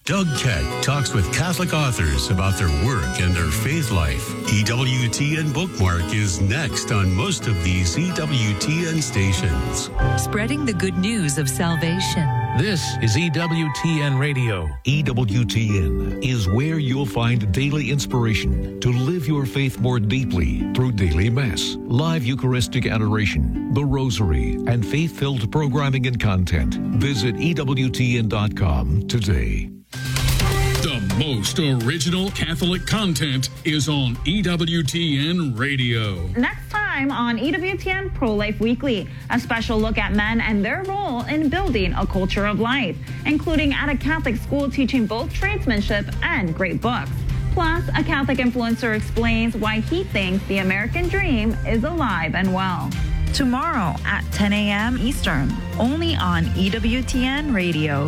Doug Keck talks with Catholic authors about their work and their faith life. EWTN Bookmark is next on most of these EWTN stations. Spreading the good news of salvation. This is EWTN Radio. EWTN is where you'll find daily inspiration to live your faith more deeply through daily Mass, live Eucharistic adoration, the Rosary, and faith-filled programming and content. Visit EWTN.com today. The most original Catholic content is on EWTN Radio. Next time on EWTN Pro-Life Weekly, a special look at men and their role in building a culture of life, including at a Catholic school teaching both tradesmanship and great books. Plus, a Catholic influencer explains why he thinks the American dream is alive and well. Tomorrow at 10 a.m. Eastern, only on EWTN Radio.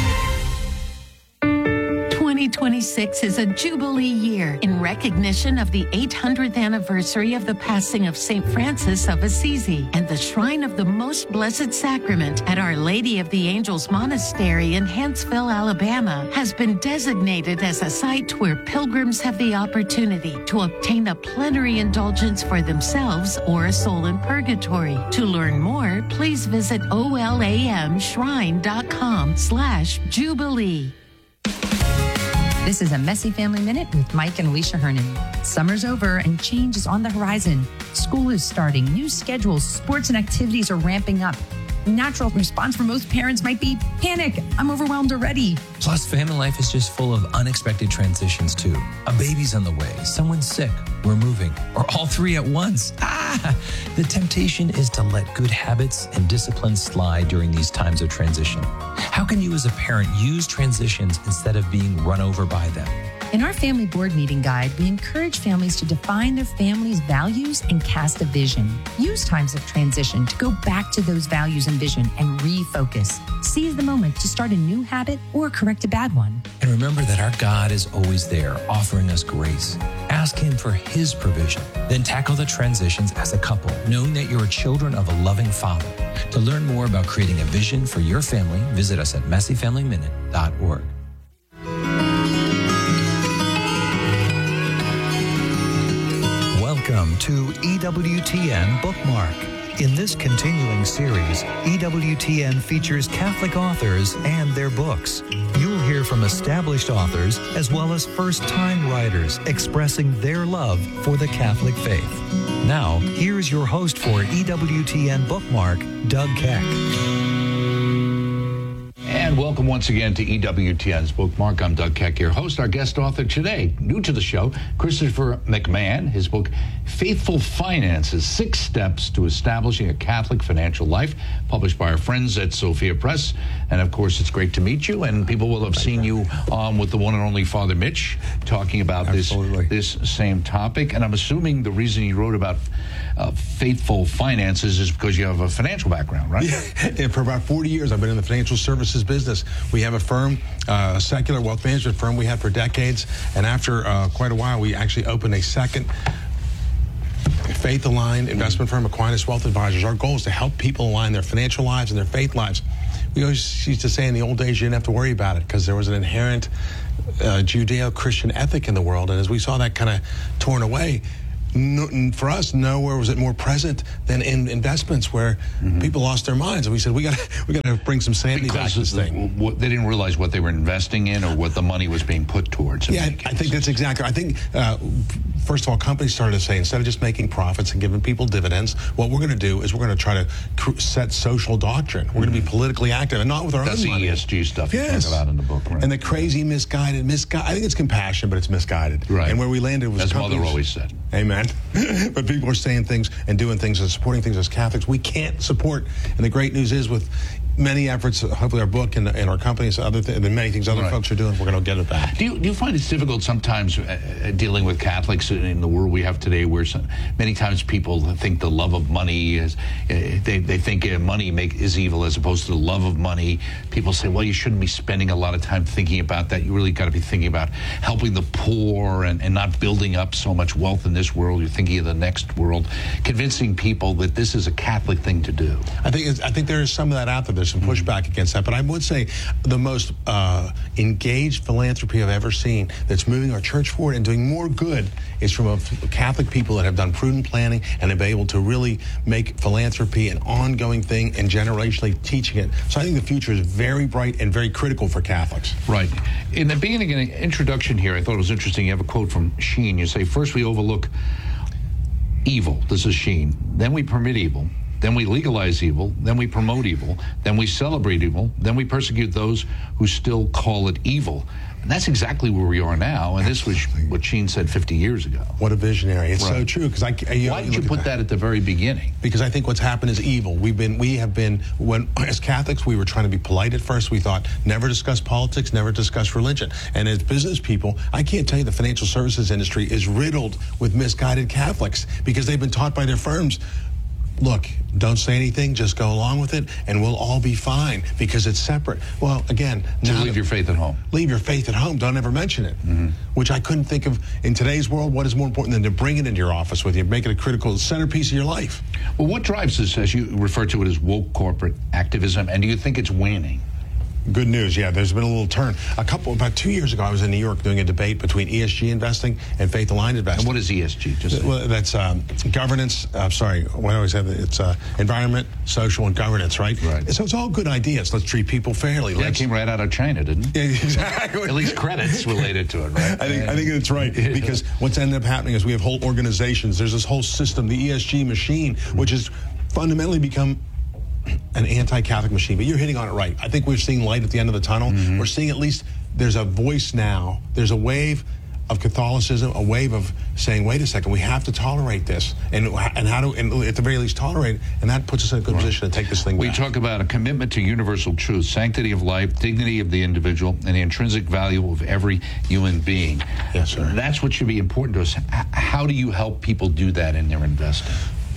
2026 is a Jubilee year in recognition of the 800th anniversary of the passing of St. Francis of Assisi, and the Shrine of the Most Blessed Sacrament at Our Lady of the Angels Monastery in Huntsville, Alabama, has been designated as a site where pilgrims have the opportunity to obtain a plenary indulgence for themselves or a soul in purgatory. To learn more, please visit olamshrine.com/Jubilee. This is a Messy Family Minute with Mike and Alicia Hernan. Summer's over and change is on the horizon. School is starting, new schedules, sports and activities are ramping up. Natural response for most parents might be panic. I'm overwhelmed already. Plus, family life is just full of unexpected transitions, too. A baby's on the way, someone's sick, we're moving, or all three at once. The temptation is to let good habits and discipline slide during these times of transition. How can you as a parent use transitions instead of being run over by them? In our family board meeting guide, we encourage families to define their family's values and cast a vision. Use times of transition to go back to those values and vision and refocus. Seize the moment to start a new habit or correct a bad one. And remember that our God is always there, offering us grace. Ask Him for His provision. Then tackle the transitions as a couple, knowing that you're children of a loving Father. To learn more about creating a vision for your family, visit us at messyfamilyminute.org. Welcome to EWTN Bookmark. In this continuing series, EWTN features Catholic authors and their books. You'll hear from established authors as well as first-time writers expressing their love for the Catholic faith. Now, here's your host for EWTN Bookmark, Doug Keck. And welcome once again to EWTN's Bookmark. I'm Doug Keck, your host. Our guest author today, new to the show, Christopher McMahon. His book, Faithful Finances, 6 Steps to Establishing a Catholic Financial Life, published by our friends at Sophia Press. And, of course, it's great to meet you. And people will have seen you with the one and only Father Mitch talking about this same topic. And I'm assuming the reason you wrote about faithful finances is because you have a financial background, right? Yeah, for about 40 years, I've been in the financial services business. We have a firm, a secular wealth management firm we had for decades, and after quite a while, we actually opened a second faith-aligned investment firm, Aquinas Wealth Advisors. Our goal is to help people align their financial lives and their faith lives. We always used to say in the old days you didn't have to worry about it because there was an inherent Judeo-Christian ethic in the world, and as we saw that kind of torn away, for us, nowhere was it more present than in investments where people lost their minds, and we said we got to bring some sanity back to this thing. They didn't realize what they were investing in or what the money was being put towards. Yeah, I think that's exactly. I think first of all, companies started to say instead of just making profits and giving people dividends, what we're going to do is we're going to try to set social doctrine. We're going to be politically active and not with our own money. That's the ESG stuff you talk about in the book, right? And the crazy, misguided. I think it's compassion, but it's misguided. Right. And where we landed was as Mother always said. Amen. But people are saying things and doing things and supporting things as Catholics we can't support. And the great news is with many efforts, hopefully our book and our companies, and many things other folks are doing, we're going to get it back. Do you find it's difficult sometimes dealing with Catholics in the world we have today where many times people think the love of money is, they think money is evil as opposed to the love of money. People say, well, you shouldn't be spending a lot of time thinking about that. You really got to be thinking about helping the poor and not building up so much wealth in this world. You're thinking of the next world, convincing people that this is a Catholic thing to do. I think there is some of that out there. There's some pushback against that. But I would say the most engaged philanthropy I've ever seen that's moving our church forward and doing more good is from Catholic people that have done prudent planning and have been able to really make philanthropy an ongoing thing and generationally teaching it. So I think the future is very bright and very critical for Catholics. Right. In the beginning, in the introduction here, I thought it was interesting. You have a quote from Sheen. You say, first we overlook evil. This is Sheen. Then we permit evil. Then we legalize evil. Then we promote evil. Then we celebrate evil. Then we persecute those who still call it evil. And that's exactly where we are now. And this was what Sheen said 50 years ago. What a visionary. It's so true. Because why did you put that at the very beginning? Because I think what's happened is evil. We have been, as Catholics, we were trying to be polite at first. We thought, never discuss politics, never discuss religion. And as business people, I can't tell you the financial services industry is riddled with misguided Catholics because they've been taught by their firms, look, don't say anything, just go along with it, and we'll all be fine because it's separate. Well, again, so leave your faith at home. Leave your faith at home. Don't ever mention it, which I couldn't think of in today's world. What is more important than to bring it into your office with you, make it a critical centerpiece of your life? Well, what drives this, as you refer to it, as woke corporate activism, and do you think it's waning? Good news, yeah. There's been a little turn. About 2 years ago, I was in New York doing a debate between ESG investing and faith-aligned investing. And what is ESG? Well, that's governance. What I always have. It's environment, social, and governance, right? Right. So it's all good ideas. Let's treat people fairly. That came right out of China, didn't it? Yeah, exactly. At least credits related to it, right? I think it's right because what's ended up happening is we have whole organizations. There's this whole system, the ESG machine, which has fundamentally become an anti-Catholic machine. But you're hitting on it right. I think we're seeing light at the end of the tunnel. We're seeing at least there's a voice now. There's a wave of Catholicism, a wave of saying, wait a second, we have to tolerate this. And how to, and at the very least, tolerate it. And that puts us in a good position to take this thing back. We talk about a commitment to universal truth, sanctity of life, dignity of the individual, and the intrinsic value of every human being. Yes, sir. That's what should be important to us. How do you help people do that in their investing?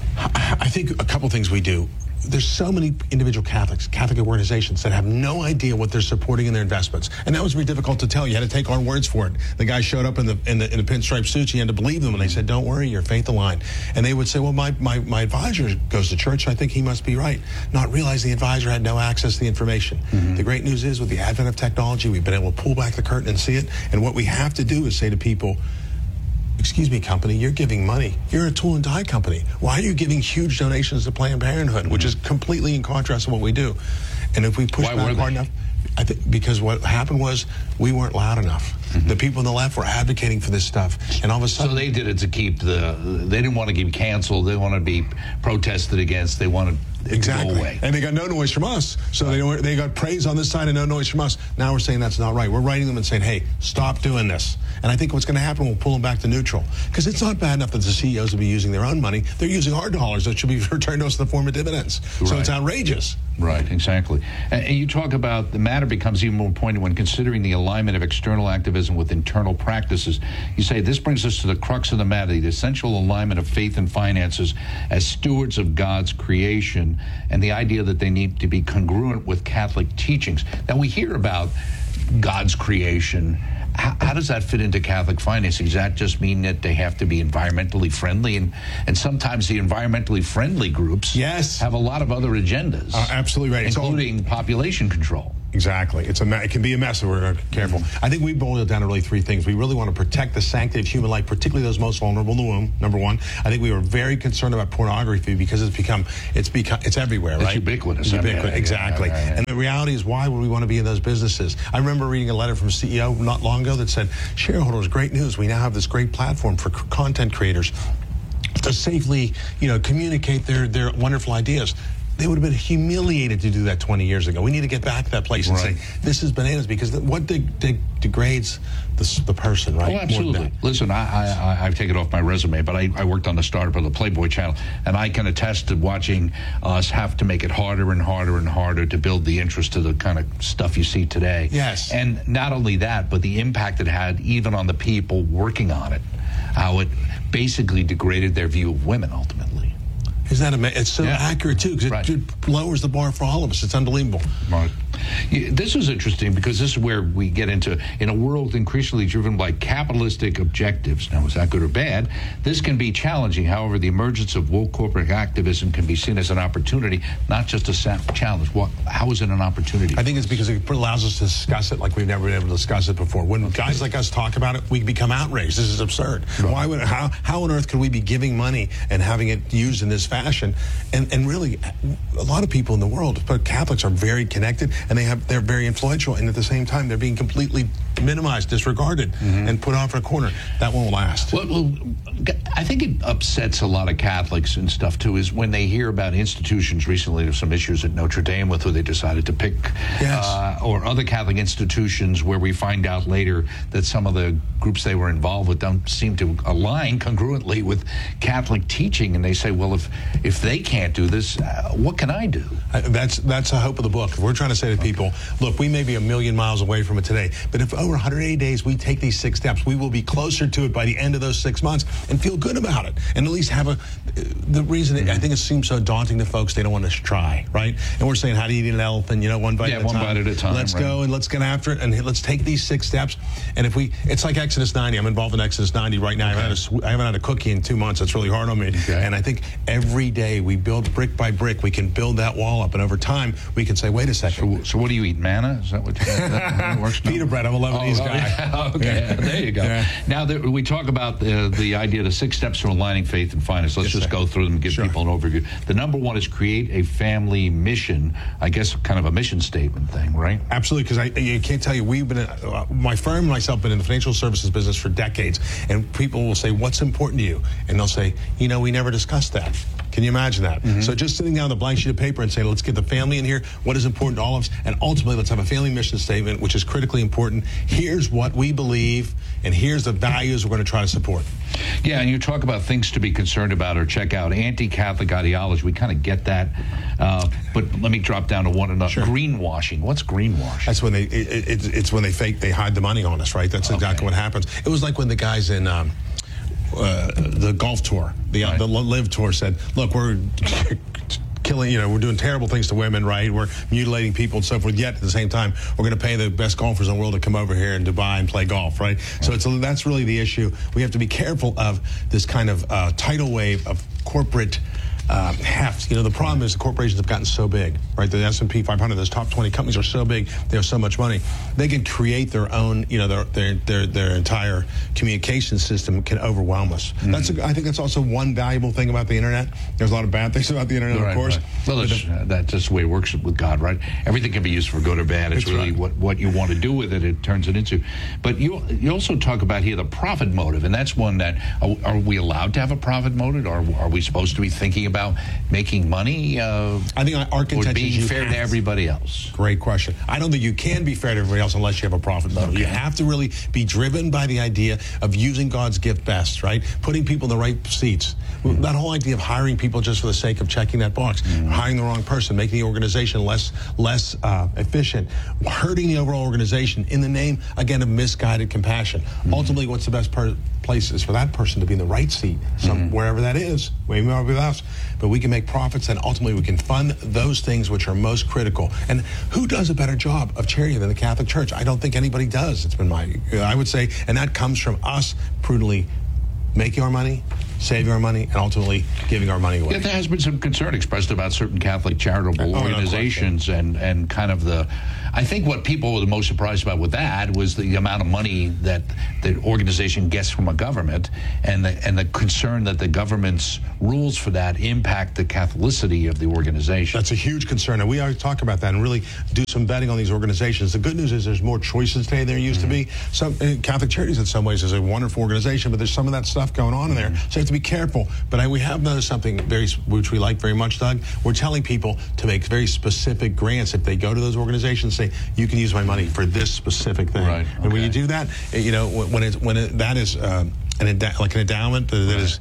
I think a couple things we do. There's so many individual Catholics, Catholic organizations that have no idea what they're supporting in their investments. And that was very difficult to tell. You had to take our words for it. The guy showed up in the pinstripe suits. You had to believe them. And they said, don't worry, you're faith aligned. And they would say, well, my advisor goes to church, so I think he must be right. Not realizing the advisor had no access to the information. The great news is with the advent of technology, we've been able to pull back the curtain and see it. And what we have to do is say to people, excuse me, company, you're giving money. You're a tool and die company. Why are you giving huge donations to Planned Parenthood, which is completely in contrast to what we do? And if we push back hard enough, I think because what happened was we weren't loud enough. The people on the left were advocating for this stuff, and all of a sudden, so they did it to keep they didn't want to get canceled. They want to be protested against. They wanted it to go away. And they got no noise from us. So they got praise on this side and no noise from us. Now we're saying that's not right. We're writing them and saying, hey, stop doing this. And I think what's going to happen, we'll pull them back to neutral. Because it's not bad enough that the CEOs will be using their own money. They're using our dollars that should be returned to us in the form of dividends. So it's outrageous. Right, exactly. And you talk about the matter becomes even more poignant when considering the alignment of external activism with internal practices. You say this brings us to the crux of the matter, the essential alignment of faith and finances as stewards of God's creation, and the idea that they need to be congruent with Catholic teachings. Now, we hear about God's creation. How does that fit into Catholic financing? Does that just mean that they have to be environmentally friendly? And sometimes the environmentally friendly groups have a lot of other agendas. Absolutely right. Including population control. Exactly. It can be a mess if we're careful. I think we boil it down to really three things. We really want to protect the sanctity of human life, particularly those most vulnerable in the womb, number one. I think we were very concerned about pornography because it's everywhere, right? It's ubiquitous. Exactly. And the reality is, why would we want to be in those businesses? I remember reading a letter from a CEO not long ago that said, shareholders, great news. We now have this great platform for content creators to safely, communicate their wonderful ideas. They would have been humiliated to do that 20 years ago. We need to get back to that place and say, this is bananas, because what degrades the person, right? Oh, absolutely. Listen, I've taken it off my resume, but I worked on the startup of the Playboy channel, and I can attest to watching us have to make it harder and harder and harder to build the interest to the kind of stuff you see today. Yes. And not only that, but the impact it had even on the people working on it, how it basically degraded their view of women ultimately. Isn't that amazing? It's so accurate, too, because it lowers the bar for all of us. It's unbelievable. Right. This is interesting because this is where we get into, in a world increasingly driven by capitalistic objectives. Now, is that good or bad? This can be challenging. However, the emergence of woke corporate activism can be seen as an opportunity, not just a challenge. How is it an opportunity? I think it's because it allows us to discuss it like we've never been able to discuss it before. When guys like us talk about it, we become outraged. This is absurd. Right. How on earth could we be giving money and having it used in this fashion? And really, a lot of people in the world, but Catholics are very connected, and they're very influential, and at the same time, they're being completely minimized, disregarded, and put off in a corner. That won't last. Well, I think it upsets a lot of Catholics and stuff, too, is when they hear about institutions. Recently, there's some issues at Notre Dame with who they decided to pick, or other Catholic institutions where we find out later that some of the groups they were involved with don't seem to align congruently with Catholic teaching, and they say, well, if they can't do this, what can I do? That's the hope of the book. We're trying to say to people, look, we may be a million miles away from it today, but if over 180 days we take these 6 steps, we will be closer to it by the end of those 6 months and feel good about it, and at least have the reason I think it seems so daunting to folks, they don't want to try, right? And we're saying, how do you eat an elephant? One bite at a time. One bite at a time. Let's go and let's get after it, and let's take these 6 steps. And it's like Exodus 90. I'm involved in Exodus 90 right now. I haven't had a cookie in 2 months. It's really hard on me. And I think every day we build brick by brick, we can build that wall up, and over time we can say, wait a second. So what do you eat? Manna? Is that what that works? Pita bread. I'm a Lebanese guy. Yeah. Okay, there you go. Yeah. Now we talk about the idea of the 6 steps to aligning faith and finance. Let's just go through them and give people an overview. The number one is create a family mission. I guess kind of a mission statement thing, right? Absolutely, because I can't tell you, we've been, my firm and myself, been in the financial services business for decades, and people will say, what's important to you? And they'll say, we never discussed that. Can you imagine that? So just sitting down with a blank sheet of paper and saying, let's get the family in here, what is important to all of us, and ultimately let's have a family mission statement, which is critically important. Here's what we believe, and here's the values we're going to try to support. Yeah, and you talk about things to be concerned about or check out. Anti-Catholic ideology, we kind of get that. But let me drop down to one another. Greenwashing. What's greenwashing? That's when it's when they hide the money on us, right? That's exactly what happens. It was like when the guys in the golf tour, the Live Tour said, look, we're killing, we're doing terrible things to women, right? We're mutilating people and so forth. Yet at the same time, we're going to pay the best golfers in the world to come over here in Dubai and play golf, right? So that's really the issue. We have to be careful of this kind of tidal wave of corporate heft. The problem is the corporations have gotten so big, right? The S&P 500, those top 20 companies are so big, they have so much money. They can create their own, their entire communication system can overwhelm us. I think that's also one valuable thing about the internet. There's a lot of bad things about the internet, of course. Right. Well, that's just the way it works with God, right? Everything can be used for good or bad. It's really what you want to do with it, it turns it into. But you also talk about here the profit motive, and that's one that, are we allowed to have a profit motive, or are we supposed to be thinking about making money? I think our contention or being fair to everybody else. Great question. I don't think you can be fair to everybody else unless you have a profit motive. Okay. You have to really be driven by the idea of using God's gift best, right? Putting people in the right seats. That whole idea of hiring people just for the sake of checking that box, hiring the wrong person, making the organization less efficient, hurting the overall organization in the name, again, of misguided compassion. Ultimately, what's the best place is for that person to be in the right seat, wherever that is, maybe not with us, but we can make profits, and ultimately we can fund those things which are most critical. And who does a better job of charity than the Catholic Church? I don't think anybody does. It's been I would say, and that comes from us prudently making our money, saving our money, and ultimately giving our money away. Yeah, there has been some concern expressed about certain Catholic charitable organizations and kind of I think what people were the most surprised about with that was the amount of money that the organization gets from a government, and the concern that the government's rules for that impact the Catholicity of the organization. That's a huge concern, and we always talk about that and really do some vetting on these organizations. The good news is there's more choices today than there used to be. Some Catholic Charities, in some ways, is a wonderful organization, but there's some of that stuff going on in there, so you have to be careful. But we have noticed something which we like very much, Doug. We're telling people to make very specific grants if they go to those organizations. Say, you can use my money for this specific thing. Right. And when you do that, that is like an endowment that is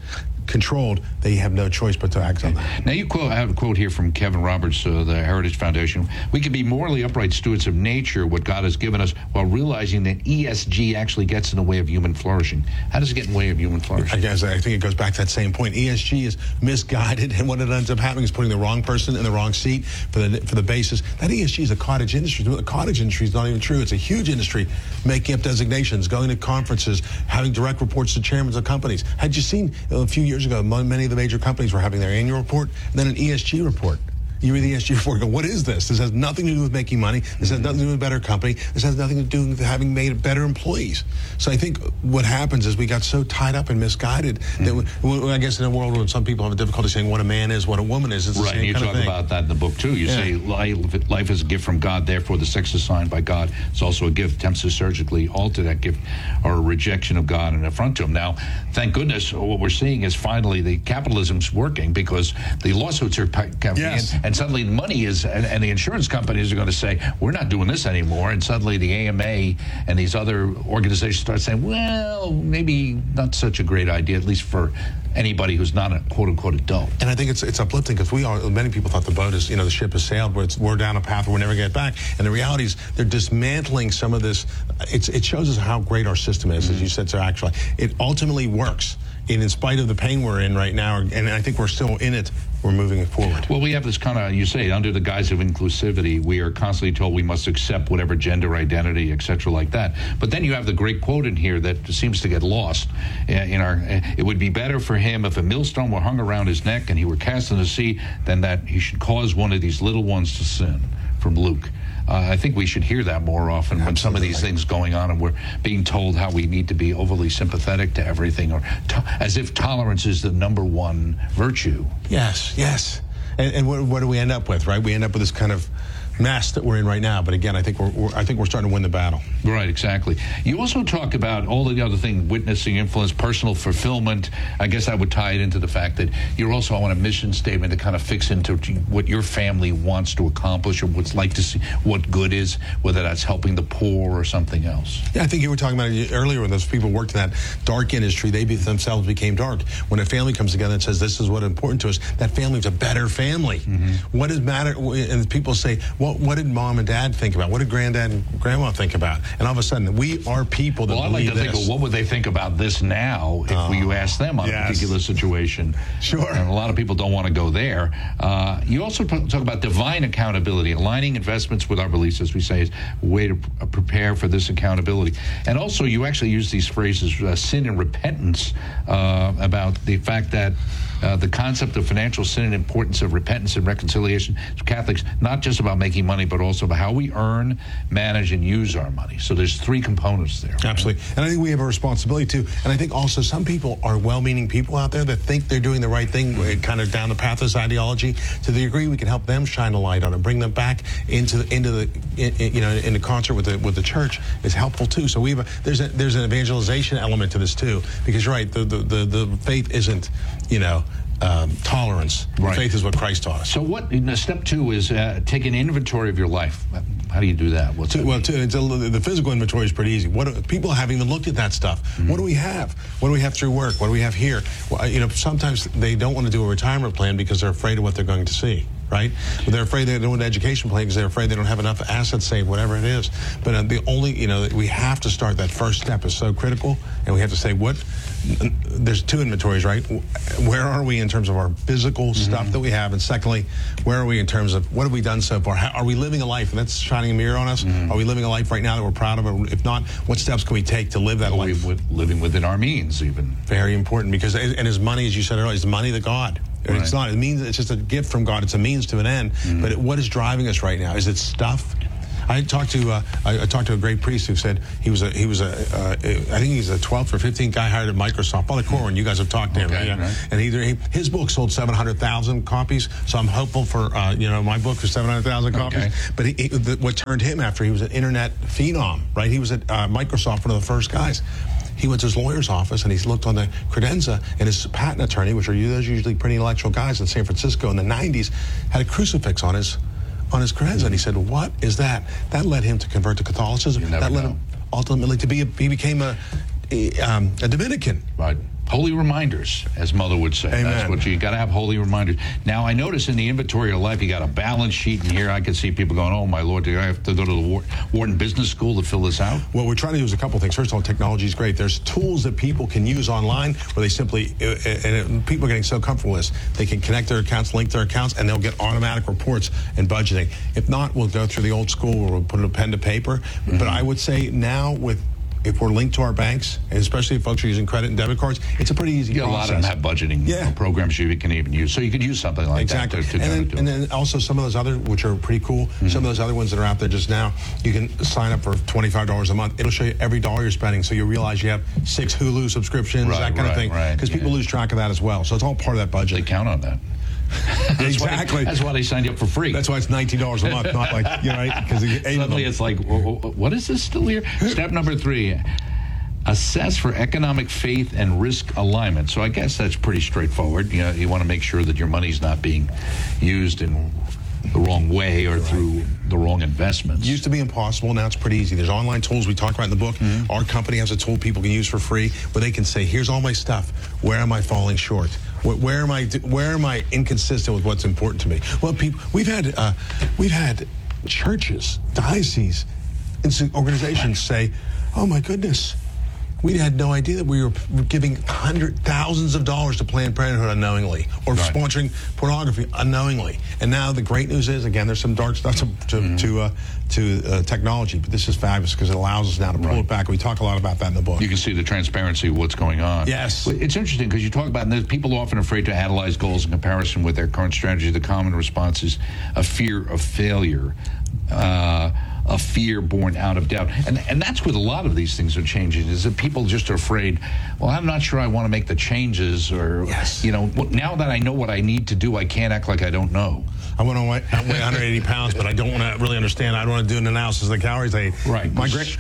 controlled, they have no choice but to act on that. Now, I have a quote here from Kevin Roberts, the Heritage Foundation. We can be morally upright stewards of nature, what God has given us, while realizing that ESG actually gets in the way of human flourishing. How does it get in the way of human flourishing? I think it goes back to that same point. ESG is misguided, and what it ends up happening is putting the wrong person in the wrong seat for the basis. That ESG is a cottage industry. The cottage industry is not even true. It's a huge industry, making up designations, going to conferences, having direct reports to chairmen of companies. Had you seen a few years ago, many of the major companies were having their annual report and then an ESG report. You read the ESG report and go, what is this? This has nothing to do with making money. This has nothing to do with a better company. This has nothing to do with having made better employees. So I think what happens is we got so tied up and misguided that I guess in a world where some people have a difficulty saying what a man is, what a woman is, it's the same you kind talk of thing. about that in the book, too. You say life is a gift from God, therefore the sex assigned by God is also a gift. Attempts to surgically alter that gift are a rejection of God and an affront to him. Now, thank goodness, what we're seeing is finally the capitalism's working because the lawsuits are coming in, and suddenly the money is, and the insurance companies are going to say, we're not doing this anymore, and suddenly the AMA and these other organizations start saying, well, maybe not such a great idea, at least for anybody who's not a quote-unquote adult. And I think it's uplifting because many people thought the boat is, the ship has sailed, we're down a path where we're never going to get back. And the reality is they're dismantling some of this. It shows us how great our system is, as you said, so actually. It ultimately works. In spite of the pain we're in right now, and I think we're still in it, we're moving it forward. Well, we have this kind of, you say, under the guise of inclusivity, we are constantly told we must accept whatever gender identity, et cetera, like that. But then you have the great quote in here that seems to get lost in our, it would be better for him if a millstone were hung around his neck and he were cast in the sea than that he should cause one of these little ones to sin, from Luke. I think we should hear that more often when some of these things going on and we're being told how we need to be overly sympathetic to everything, or as if tolerance is the number one virtue. Yes. And what do we end up with, right? We end up with this kind of mess that we're in right now. But again, I think we're starting to win the battle. Right, exactly. You also talk about all of the other things: witnessing, influence, personal fulfillment. I guess I would tie it into the fact that you're also on a mission statement to kind of fix into what your family wants to accomplish, or what's like to see what good is, whether that's helping the poor or something else. Yeah, I think you were talking about it earlier when those people worked in that dark industry. They themselves became dark. When a family comes together and says, this is what's important to us, that family's a better family. What does matter? And people say, what did mom and dad think about? What did granddad and grandma think about? And all of a sudden, we are people that believe this. Well, I'd like to think, what would they think about this now if you ask them on a particular situation? Sure. And a lot of people don't want to go there. You also talk about divine accountability. Aligning investments with our beliefs, as we say, is a way to prepare for this accountability. And also, you actually use these phrases, sin and repentance, about the fact that the concept of financial sin and importance of repentance and reconciliation to Catholics, not just about making money, but also about how we earn, manage, and use our money. So there's three components there. Right? Absolutely. And I think we have a responsibility, too. And I think also some people are well-meaning people out there that think they're doing the right thing, kind of down the path of this ideology. To the degree we can help them shine a light on it, bring them back into concert with the church is helpful, too. So there's an evangelization element to this, too. Because you're right, the faith isn't, tolerance. Right. Faith is what Christ taught us. So step two is take an inventory of your life. How do you do that? The physical inventory is pretty easy. People haven't even looked at that stuff. What do we have? What do we have through work? What do we have here? Well, sometimes they don't want to do a retirement plan because they're afraid of what they're going to see. Right? They're afraid they don't want an education plan because they're afraid they don't have enough assets saved, whatever it is. But we have to start. That first step is so critical, and we have to say, there's two inventories, right? Where are we in terms of our physical stuff that we have? And secondly, where are we in terms of what have we done so far? Are we living a life? And that's shining a mirror on us. Are we living a life right now that we're proud of? Or if not, what steps can we take to live that life? Living within our means, even. Very important, because, and as money, as you said earlier, is money the God? Right. It's not. It means it's just a gift from God. It's a means to an end. But what is driving us right now? Is it stuff? I talked to a great priest who said I think he's the 12th or 15th guy hired at Microsoft. Father Corwin, you guys have talked to him, right? And his book sold 700,000 copies. So I'm hopeful for my book for 700,000 copies. But what turned him after, he was an internet phenom, right? He was at Microsoft, one of the first guys. He went to his lawyer's office and he looked on the credenza, and his patent attorney, which are those usually pretty intellectual guys in San Francisco in the 90s, had a crucifix on his credenza. And he said, "What is that?" That led him to convert to Catholicism. That led him ultimately to he became a Dominican. Right. Holy reminders, as Mother would say. Amen. That's what you got to have, holy reminders. Now, I notice in the inventory of life, you got a balance sheet in here. I can see people going, oh, my Lord, do I have to go to the Wharton Business School to fill this out? What we're trying to do is a couple things. First of all, technology is great. There's tools that people can use online where they simply, and people are getting so comfortable with this, they can connect their accounts, link their accounts, and they'll get automatic reports and budgeting. If not, we'll go through the old school where we'll put a pen to paper. Mm-hmm. But I would say now if we're linked to our banks, and especially if folks are using credit and debit cards, it's a pretty easy process. A lot of them have budgeting programs you can even use. So you could use something like that. And then also some of those other, which are pretty cool, some of those other ones that are out there just now, you can sign up for $25 a month. It'll show you every dollar you're spending, so you realize you have 6 Hulu subscriptions, that kind of thing. Because people lose track of that as well. So it's all part of that budget. They count on that. Exactly. That's why they signed you up for free. That's why it's $19 a month, not like, right? Because suddenly it's like, what is this still here? Step number 3, assess for economic faith and risk alignment. So I guess that's pretty straightforward. You want to make sure that your money's not being used in the wrong way or through the wrong investments. It used to be impossible. Now it's pretty easy. There's online tools we talk about in the book. Mm-hmm. Our company has a tool people can use for free where they can say, here's all my stuff. Where am I falling short? Where am I inconsistent with what's important to me? Well, we've had churches, dioceses, organizations say, oh my goodness, we had no idea that we were giving thousands of dollars to Planned Parenthood unknowingly, or sponsoring pornography unknowingly. And now the great news is, again, there's some dark stuff to technology, but this is fabulous because it allows us now to pull it back. We talk a lot about that in the book. You can see the transparency of what's going on. Yes. It's interesting because you talk about, and there's people often afraid to analyze goals in comparison with their current strategy. The common response is a fear of failure. A fear born out of doubt. And that's what a lot of these things are changing, is that people just are afraid, well, I'm not sure I want to make the changes, or, now that I know what I need to do, I can't act like I don't know. I want to weigh 180 pounds, but I don't want to really understand. I don't want to do an analysis of the calories I ate. Right.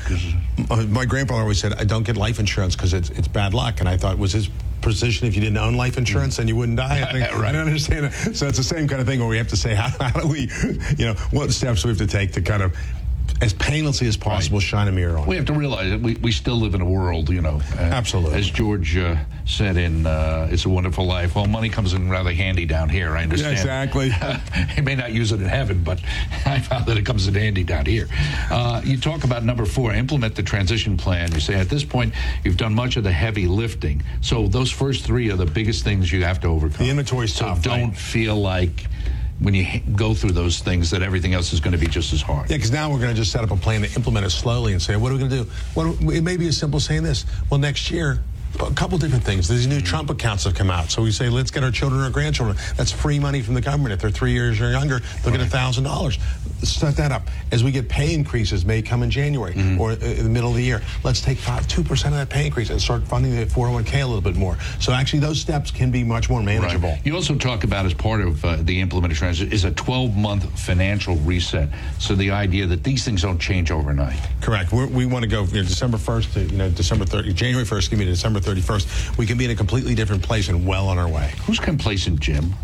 My grandfather always said, I don't get life insurance because it's bad luck. And I thought, was his position, if you didn't own life insurance, then you wouldn't die? I don't understand it. So it's the same kind of thing where we have to say, how do we, what steps we have to take to kind of, as painlessly as possible, shine a mirror on. We have to realize that we still live in a world, Absolutely. As George said in It's a Wonderful Life, well, money comes in rather handy down here, I understand. Exactly. He may not use it in heaven, but I found that it comes in handy down here. You talk about number 4, implement the transition plan. You say at this point, you've done much of the heavy lifting. So those first 3 are the biggest things you have to overcome. The inventory's tough. So don't feel like when you go through those things that everything else is going to be just as hard. Yeah, because now we're going to just set up a plan to implement it slowly and say, what are we going to do? Well, it may be as simple as saying this. Well, next year, a couple different things. These new Trump accounts have come out. So we say, let's get our children or grandchildren. That's free money from the government. If they're 3 years or younger, they'll get $1,000. Set that up. As we get pay increases, may come in January or in the middle of the year, let's take 2% of that pay increase and start funding the 401k a little bit more. So actually those steps can be much more manageable. Right. You also talk about, as part of the implemented transition, is a 12-month financial reset. So the idea that these things don't change overnight. Correct. We want to go December 1st to January 1st, to December 31st. We can be in a completely different place and well on our way. Who's complacent, Jim?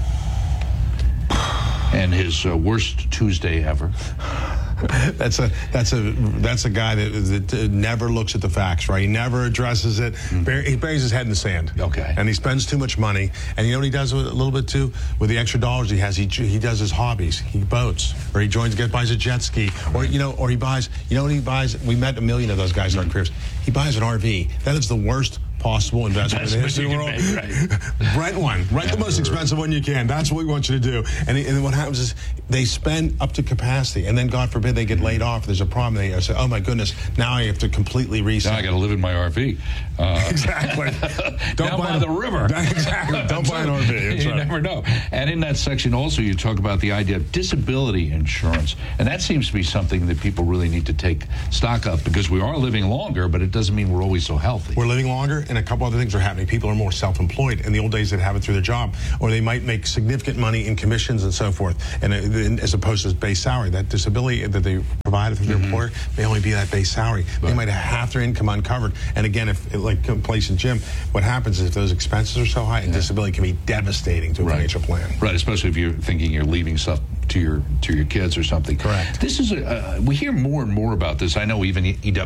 And his worst Tuesday ever. That's a guy that never looks at the facts, right? He never addresses it. He buries his head in the sand. Okay. And he spends too much money. And you know what he does a little bit too? With the extra dollars he has, he does his hobbies. He boats, or he buys a jet ski, or he buys. You know what he buys? We met a million of those guys in our careers. He buys an RV. That is the worst possible investment in the history of the world. Rent one. Rent the most expensive one you can. That's what we want you to do. And then what happens is they spend up to capacity, and then God forbid they get laid off. There's a problem. They say, "Oh my goodness, now I have to completely reset." Now I got to live in my RV. Exactly. Don't buy the river. Exactly. Don't buy an RV. You never know. And in that section also, you talk about the idea of disability insurance, and that seems to be something that people really need to take stock of, because we are living longer, but it doesn't mean we're always so healthy. We're living longer, and a couple other things are happening. People are more self-employed. In the old days, they'd have it through their job, or they might make significant money in commissions and so forth, and as opposed to base salary. That disability that they provided from their employer may only be that base salary. They might have half their income uncovered. And again, if like complacent Jim, what happens is if those expenses are so high, and disability can be devastating to a financial plan. Right, especially if you're thinking you're leaving stuff your kids or something. Correct. This is we hear more and more about this. I know even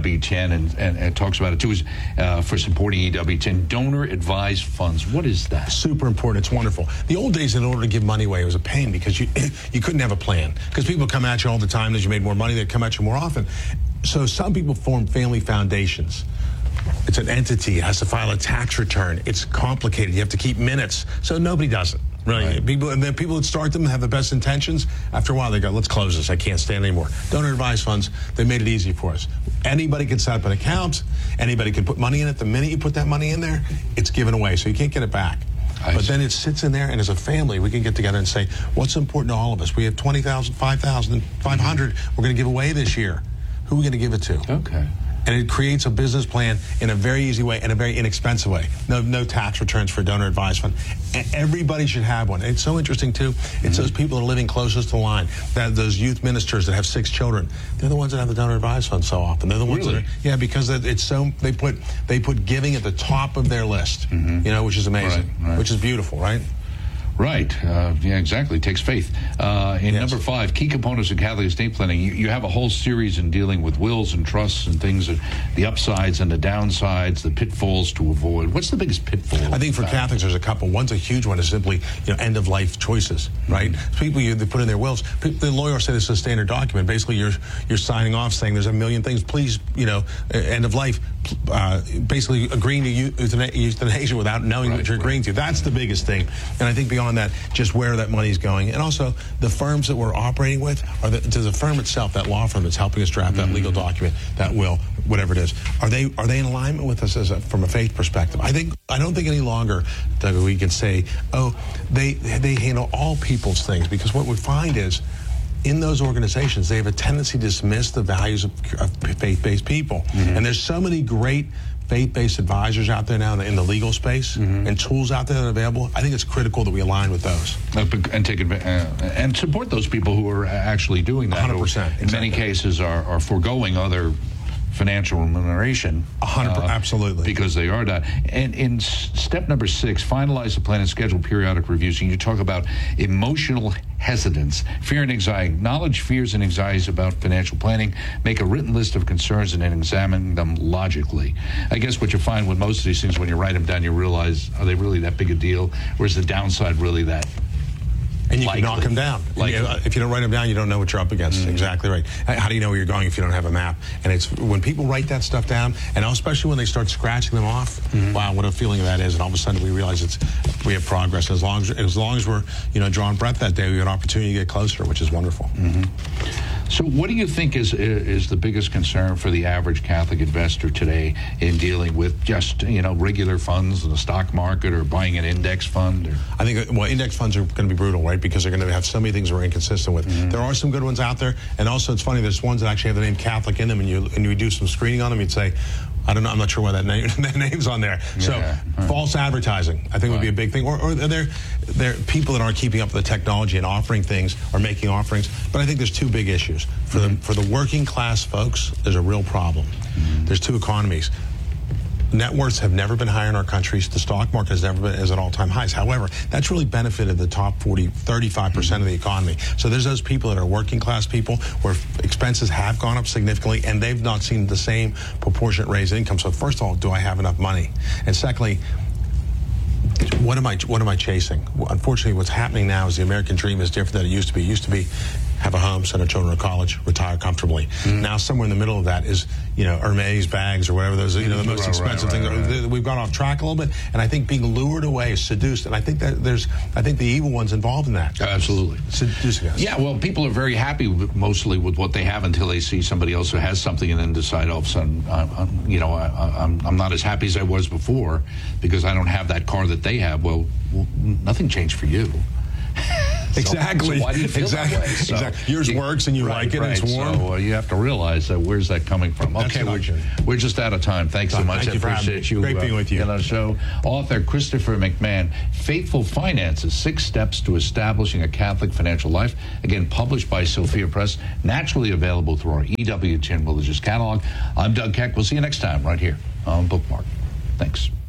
EWTN and talks about it too, for supporting EWTN, donor advised funds. What is that? Super important. It's wonderful. The old days, in order to give money away, it was a pain because you couldn't have a plan, because people come at you all the time. As you made more money, they'd come at you more often. So some people form family foundations. It's an entity. It has to file a tax return. It's complicated. You have to keep minutes. So nobody does it. Really. Right. People that start them have the best intentions. After a while, they go, let's close this. I can't stand anymore. Donor advised funds, they made it easy for us. Anybody can set up an account. Anybody can put money in it. The minute you put that money in there, it's given away. So you can't get it back. But then it sits in there, and as a family, we can get together and say, what's important to all of us? We have 20,000, 5,000, 500 we're going to give away this year. Who are we going to give it to? Okay. And it creates a business plan in a very easy way and a very inexpensive way. No tax returns for a donor advised fund. And everybody should have one. It's so interesting, too. It's those people that are living closest to the line, those youth ministers that have 6 children. They're the ones that have the donor advised fund so often. They're the ones that are, because it's so, they put giving at the top of their list, which is amazing, which is beautiful, right? Right. Yeah, exactly. It takes faith. Number 5, key components of Catholic estate planning. You have a whole series in dealing with wills and trusts and things, the upsides and the downsides, the pitfalls to avoid. What's the biggest pitfall? I think for Catholics, there's a couple. One's a huge one is simply, end of life choices, right? People they put in their wills. The lawyer said it's a standard document. Basically, you're signing off saying there's a million things. Please, end of life. Basically agreeing to euthanasia without knowing what you're agreeing to. That's the biggest thing. And I think beyond that, just where that money's going. And also, the firms that we're operating with, to the firm itself, that law firm that's helping us draft that legal document, that will, whatever it is, are they in alignment with us from a faith perspective? I don't think any longer, Doug, we can say, they handle all people's things, because what we find is, in those organizations, they have a tendency to dismiss the values of faith-based people. And there's so many great faith-based advisors out there now in the legal space and tools out there that are available. I think it's critical that we align with those. And take and support those people who are actually doing that. 100%. In many cases are foregoing other financial remuneration. 100%, absolutely. Because they are that. And in step number 6, finalize the plan and schedule periodic reviews. And you talk about emotional hesitance, fear and anxiety. Acknowledge fears and anxieties about financial planning. Make a written list of concerns and then examine them logically. I guess what you find with most of these things, when you write them down, you realize, are they really that big a deal? Or is the downside really that? And you can knock them down. If you don't write them down, you don't know what you're up against. Exactly right. How do you know where you're going if you don't have a map? And it's when people write that stuff down, and especially when they start scratching them off, wow, what a feeling that is. And all of a sudden we realize we have progress. As long as we're drawing breath that day, we have an opportunity to get closer, which is wonderful. So what do you think is the biggest concern for the average Catholic investor today in dealing with just, regular funds in the stock market or buying an index fund? I think, index funds are going to be brutal, right? Because they're going to have so many things we're inconsistent with. There are some good ones out there. And also, it's funny, there's ones that actually have the name Catholic in them, and you do some screening on them, you'd say, I don't know. I'm not sure why that name's on there. So false advertising, I think, would be a big thing. Or they're people that aren't keeping up with the technology and offering things or making offerings. But I think there's 2 big issues. For the working class folks, there's a real problem. There's 2 economies. Net worths have never been higher in our countries. The stock market has never been at all-time highs. However, that's really benefited the top 35% of the economy. So there's those people that are working class people where expenses have gone up significantly and they've not seen the same proportionate raise in income. So first of all, do I have enough money? And secondly, what am I chasing? Unfortunately, what's happening now is the American dream is different than it used to be. It used to be have a home, send our children to college, retire comfortably. Now somewhere in the middle of that is, Hermes bags or whatever those, the most expensive things. We've gone off track a little bit, and I think being lured away, seduced, and I think that I think the evil one's involved in that. Absolutely. Seducing us. Yeah, well, people are very happy mostly with what they have until they see somebody else who has something and then decide all of a sudden, I'm not as happy as I was before because I don't have that car that they have. Well, nothing changed for you. Exactly. So why do you feel that way? So exactly. Yours works and you like it and it's warm. So you have to realize that where's that coming from? Okay, we're just out of time. Thanks so much. Thank you for appreciate you. Great being with you. On the show. Author Christopher McMahon, Faithful Finances, 6 Steps to Establishing a Catholic Financial Life. Again, published by Sophia Press, naturally available through our EWTN Religious Catalog. I'm Doug Keck. We'll see you next time right here on Bookmark. Thanks.